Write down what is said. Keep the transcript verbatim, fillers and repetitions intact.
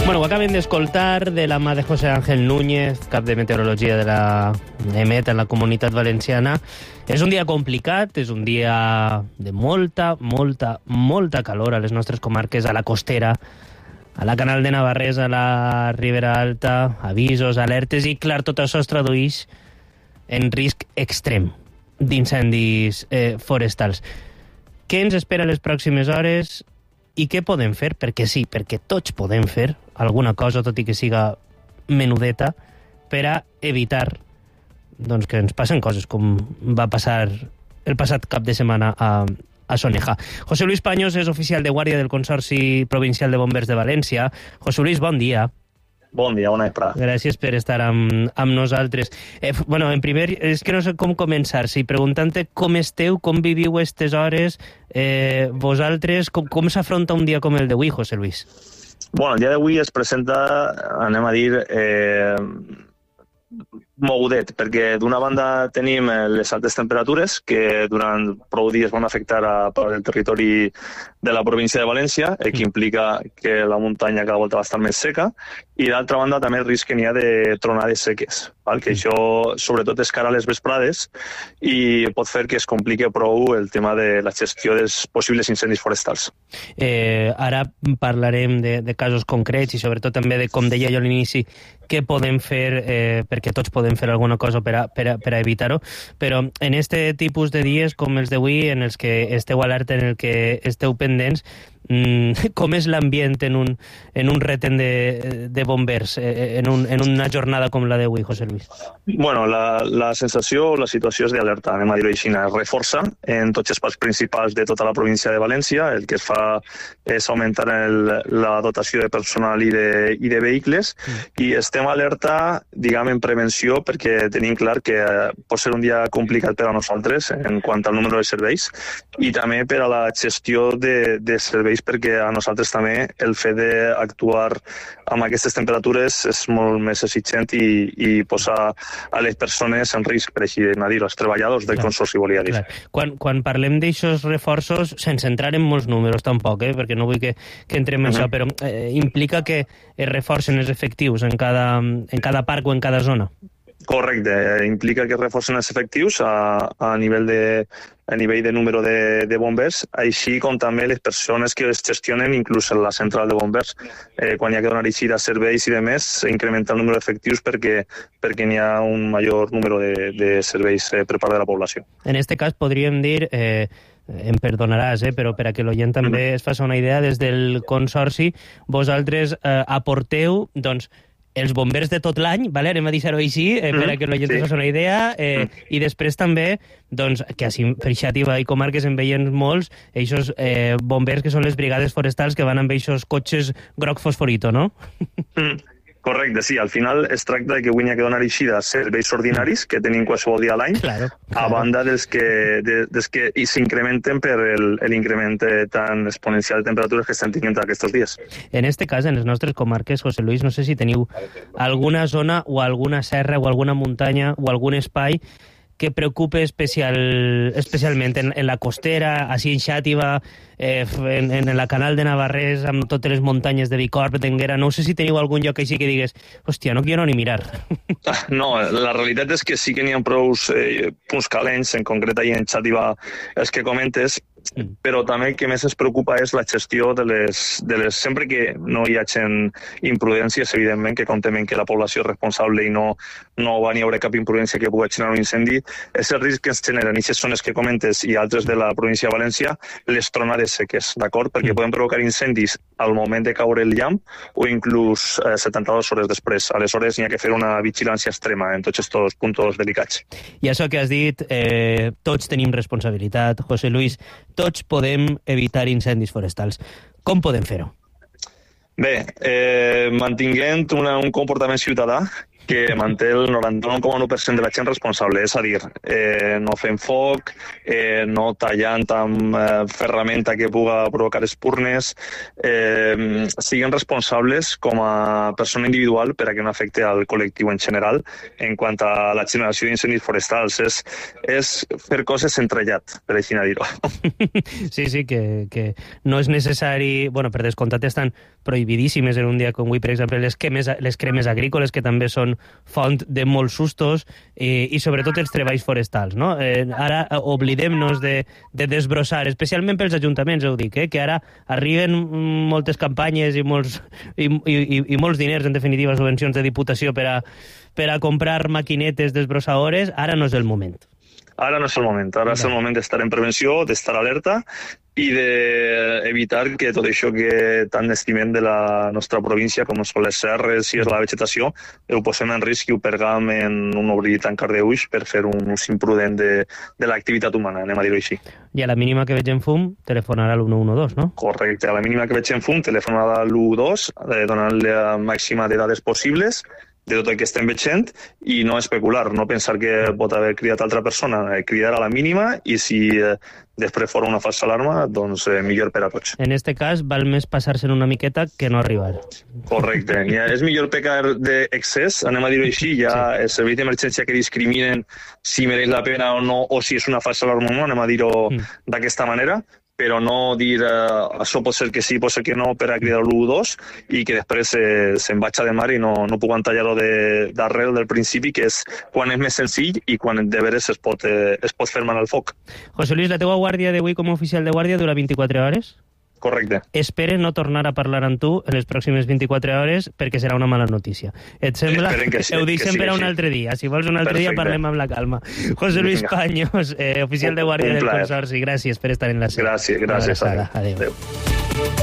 Bueno, ho acabem d'escoltar de la mà de José Ángel Núñez, cap de meteorologia de la EMET en la Comunitat Valenciana. És un dia complicat, és un dia de molta, molta, molta calor a les nostres comarques, a la costera, a la Canal de Navarrés, a la Ribera Alta, avisos, alertes, i clar, tot això es tradueix en risc extrem d'incendis eh, forestals. Què ens espera les pròximes hores i què podem fer? Perquè sí, perquè tots podem fer alguna cosa, tot i que siga menudeta, per a evitar doncs, que ens passen coses com va passar el passat cap de setmana a, a Soneja. José Luis Paños és oficial de guàrdia del Consorci Provincial de Bombers de València. José Luis, bon dia. Bon dia, bona vesprada. Gràcies per estar amb, amb nosaltres. Eh, bueno, en primer, és que no sé com començar. Si preguntant-te com esteu, com viviu aquestes hores, eh, vosaltres, com, com s'afronta un dia com el d'avui, José Luis? Bueno, el dia d'avui es presenta, anem a dir, eh, mogudet, perquè d'una banda tenim les altes temperatures que durant prou dies van afectar a part del territori de la província de València, el que implica que la muntanya cada volta va estar més seca, i d'altra banda també el risc que n'hi ha de tronades seques, val? Que això sobretot és cara a les vesprades i pot fer que es compliqui prou el tema de la gestió dels possibles incendis forestals. Eh, ara parlarem de, de casos concrets i sobretot també de, com deia jo a l'inici, què podem fer, eh, perquè tots podem fer alguna cosa per a, per a, per a evitar-ho, però en este tipus de dies com els d'avui, en els que esteu alerta, en el que esteu pendents, com és l'ambient en un, en un reten de, de bombers, en, un, en una jornada com la d'avui, José Luis? Bueno, la, la sensació, la situació és d'alerta, anem a dir-ho així, es reforça en tots els parcs principals de tota la província de València. El que es fa és augmentar el, la dotació de personal i de, i de vehicles, mm. i estem alerta, diguem, en prevenció, perquè tenim clar que pot ser un dia complicat per a nosaltres en quant al número de serveis, i també per a la gestió de, de serveis, perquè a nosaltres també el fet d'actuar amb aquestes temperatures és molt més exigent i, i posar a les persones en risc, per així dir, els treballadors del Consorci, volia dir. Quan, quan parlem d'aixòs reforços, sense entrar en molts números tampoc, eh? perquè no vull que, que entrem en uh-huh. això, però eh, implica que es reforcen els efectius en cada, en cada parc o en cada zona. Correcte, implica que es reforcen els efectius a, a nivell de a nivell de número de, de bombers, així com també les persones que es gestionen inclús en la central de bombers. Eh, quan hi ha que donar així de serveis i de més, s'incrementa el número d'efectius perquè, perquè n'hi ha un major número de, de serveis eh, per part de la població. En aquest cas podríem dir, eh, em perdonaràs, eh, però per a que l'oient també mm-hmm. es faci una idea, des del Consorci, vosaltres eh, aporteu, doncs, els bombers de tot l'any, vale? Anem a dir-ho així, eh, per a que l'oient sí. es faci una idea, eh, mm. i després també, doncs, que així per Xàtiva i comarques en veien molts, eixos eh, bombers que són les brigades forestals que van amb eixos cotxes groc fosforito, no? Mm. Correcte, sí. Al final es tracta de que avui hi ha que donar així de serveis ordinaris que tenim qualsevol dia a l'any, claro, claro. a banda dels que, de, dels que i s'incrementen per l'increment tan exponencial de temperatures que estem tenint aquests dies. En este cas, en les nostres comarques, José Luis, no sé si teniu alguna zona o alguna serra o alguna muntanya o algun espai que preocupe especial, especialment en, en la costera, així en Xàtiva, eh, en, en la Canal de Navarrés, amb totes les muntanyes de Bicorb, d'Enguera. No sé si teniu algun lloc així que digues, hòstia, no quiero ni mirar. No, la realitat és que sí que n'hi ha prou eh, punts calents, en concret ahir en Xàtiva, els que comentes, Mm. però també el que més ens preocupa és la gestió de les, de les... Sempre que no hi hagin imprudències, evidentment, que comptem que la població és responsable i no, no va ni haurà cap imprudència que pugui generar un incendi, és el risc que ens generen aquestes zones que comentes i altres de la província de València, les tronades seques, d'acord? Perquè mm. poden provocar incendis al moment de caure el llamp o inclús eh, setanta-dues hores després. Aleshores, n'hi ha que fer una vigilància extrema en tots aquests punts delicats. I això que has dit, eh, tots tenim responsabilitat, José Luis, tots podem evitar incendis forestals. Com podem fer-ho? Bé, eh, mantinguent una, un comportament ciutadà que manté el noranta-nou coma nou per cent de la gent responsable, és a dir, eh, no fent foc, eh, no tallant amb eh, ferramenta que puga provocar espurnes, eh, siguin responsables com a persona individual per a que no afecte al col·lectiu en general en quant a la generació d'incendis forestals. És, és fer coses entrellat, per així dir-ho. Sí, sí, que, que no és necessari... Bueno, per descomptat estan prohibidíssimes en un dia com avui, per exemple, les cremes, les cremes agrícoles, que també són font de molts sustos, i, i sobretot els treballs forestals, no? Eh, ara oblidem-nos de, de desbrossar, especialment pels ajuntaments, ho dic, eh, que ara arriben moltes campanyes i molts, i, i, i molts diners, en definitiva, subvencions de Diputació per a, per a comprar maquinetes desbrossadores. Ara no és el moment. Ara no és el moment, ara és el moment d'estar en prevenció, d'estar alerta i d'evitar que tot això que tant estimem de la nostra província, com són les serres i és la vegetació, ho posem en risc i ho pergam en un obrir i tancar d'ulls per fer un ús imprudent de, de l'activitat humana, anem a dir-ho així. I a la mínima que veig en fum, telefonarà a l'u nou u dos, no? Correcte, a la mínima que veig en fum, telefonarà a l'u dos, donant-li la màxima de dades possibles, de tot el que estem veient, i no especular, no pensar que pot haver cridat altra persona, cridar a la mínima, i si eh, després fora una falsa alarma, doncs eh, millor per a tots. En este cas, val més passar-se'n una miqueta que no arribar. Correcte. Ja és millor pecar d'excés, anem a dir-ho així, ja sí. El servei d'emergència que discriminen si mereix la pena o no, o si és una falsa alarma o no, anem a dir-ho mm. d'aquesta manera, però no dir eh, això pot ser que sí, pot ser que no, per a cridar l'u dos i que després eh, se'n vaig de mar i no, no puc tallar-ho d'arrel del principi, que és quan és més senzill i quan de veres es pot, eh, es pot fer mal al foc. José Luis, la teua guàrdia d'avui com a oficial de guàrdia dura vint-i-quatre hores? Correcte. Espere no tornar a parlar amb tu en les pròximes vint-i-quatre hores perquè serà una mala notícia. Et sembla? Que sí, ho deixem per a un altre dia. Si vols un altre Perfecte. dia parlem amb la calma. José Luis Paños, eh, oficial de guàrdia del Consorci, gràcies per estar en la sala. Gràcies, gràcies. Adéu. Adéu.